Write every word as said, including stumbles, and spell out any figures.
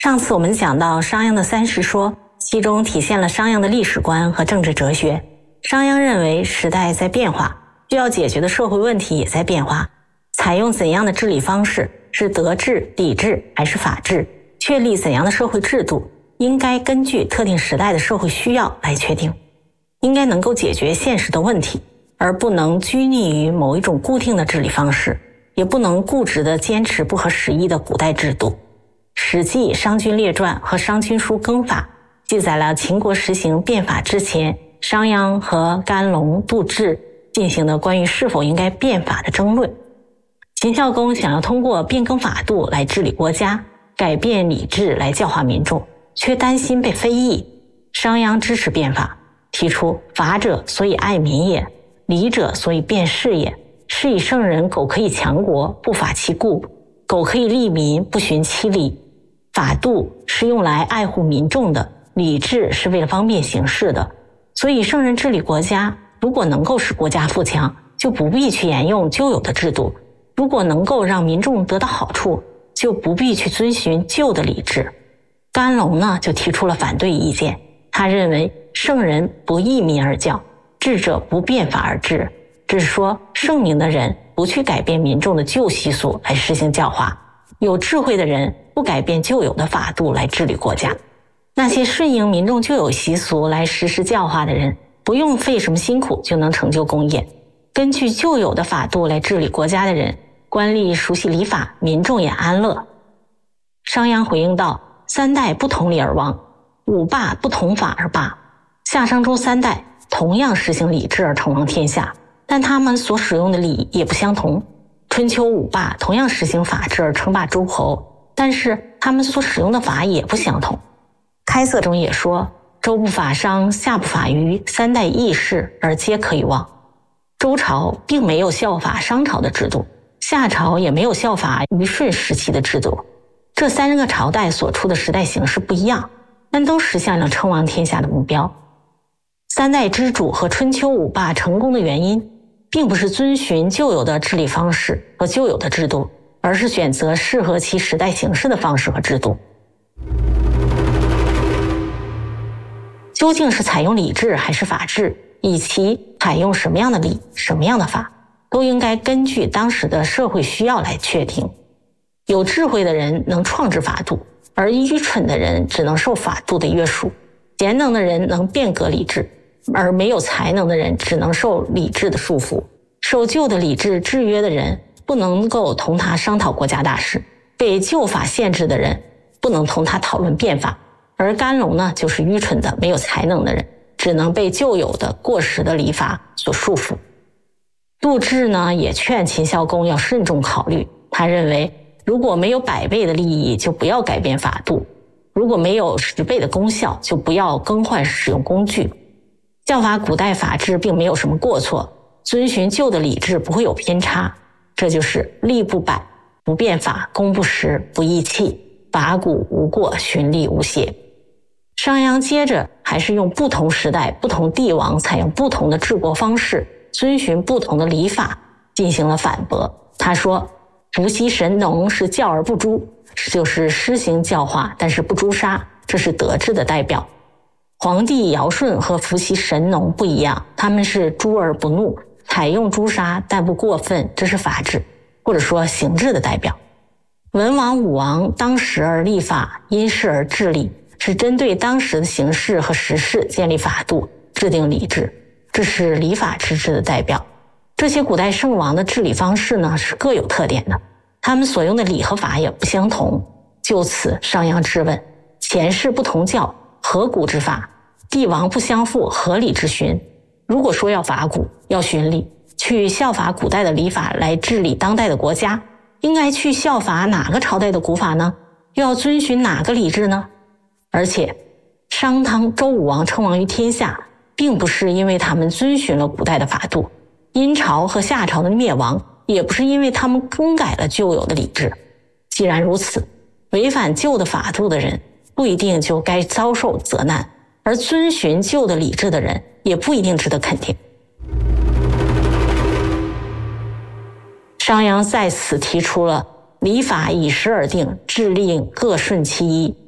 上次我们讲到商鞅的三世说，其中体现了商鞅的历史观和政治哲学。商鞅认为时代在变化，需要解决的社会问题也在变化，采用怎样的治理方式，是德治、礼治还是法治，确立怎样的社会制度，应该根据特定时代的社会需要来确定，应该能够解决现实的问题，而不能拘泥于某一种固定的治理方式，也不能固执地坚持不合时宜的古代制度。《史记·商君列传》和《商君书耕法》记载了秦国实行变法之前，商鞅和甘龙、杜挚进行的关于是否应该变法的争论。秦孝公想要通过变更法度来治理国家，改变礼制来教化民众，却担心被非议。商鞅支持变法，提出法者所以爱民也，礼者所以变事也。是以圣人苟可以强国，不法其故；苟可以利民，不循其理。法度是用来爱护民众的，礼制是为了方便行事的。所以圣人治理国家，如果能够使国家富强，就不必去沿用旧有的制度；如果能够让民众得到好处，就不必去遵循旧的礼制。甘龙呢，就提出了反对意见。他认为圣人不义民而教，智者不变法而治，只是说圣明的人不去改变民众的旧习俗来实行教化，有智慧的人不改变旧有的法度来治理国家。那些顺应民众旧有习俗来实施教化的人，不用费什么辛苦就能成就功业。根据旧有的法度来治理国家的人，官吏熟悉礼法，民众也安乐。商鞅回应道：三代不同礼而亡，五霸不同法而罢。夏商周三代同样实行礼制而称王天下，但他们所使用的礼也不相同。春秋五霸同样实行法制而称霸诸侯，但是他们所使用的法也不相同。开塞中也说：周不法商，夏不法虞，三代异事而皆可以忘。周朝并没有效法商朝的制度，夏朝也没有效法虞舜时期的制度。这三个朝代所处的时代形势不一样，但都实现了称王天下的目标。三代之主和春秋五霸成功的原因，并不是遵循旧有的治理方式和旧有的制度，而是选择适合其时代形势的方式和制度。究竟是采用礼制还是法治，以及采用什么样的礼、什么样的法，都应该根据当时的社会需要来确定。有智慧的人能创制法度，而愚蠢的人只能受法度的约束。贤能的人能变革礼制，而没有才能的人只能受礼制的束缚。受旧的礼制制约的人不能够同他商讨国家大事，被旧法限制的人不能同他讨论变法。而甘龙呢，就是愚蠢的没有才能的人，只能被旧有的过时的礼法所束缚。杜挚呢，也劝秦孝公要慎重考虑。他认为如果没有百倍的利益，就不要改变法度；如果没有十倍的功效，就不要更换使用工具。效法古代法治并没有什么过错，遵循旧的礼制不会有偏差。这就是利不百，不变法，功不实，不义气，法古无过，循例无邪。商鞅接着还是用不同时代、不同帝王采用不同的治国方式，遵循不同的礼法进行了反驳。他说：伏羲神农是教而不诛，就是施行教化但是不诛杀，这是德治的代表。黄帝尧舜和伏羲神农不一样，他们是诛而不怒，采用诛杀但不过分，这是法治或者说刑治的代表。文王武王当时而立法，因事而治理，是针对当时的形势和时事建立法度，制定礼制，这是礼法之治的代表。这些古代圣王的治理方式呢，是各有特点的，他们所用的礼和法也不相同。就此商鞅质问：前世不同教，何古之法？帝王不相负，何礼之循？如果说要法古，要循礼，去效法古代的礼法来治理当代的国家，应该去效法哪个朝代的古法呢？又要遵循哪个礼制呢？而且商汤周武王称王于天下，并不是因为他们遵循了古代的法度，殷朝和夏朝的灭亡也不是因为他们更改了旧有的礼制。既然如此，违反旧的法度的人不一定就该遭受责难，而遵循旧的礼制的人也不一定值得肯定。商鞅在此提出了礼法以时而定，制令各顺其一，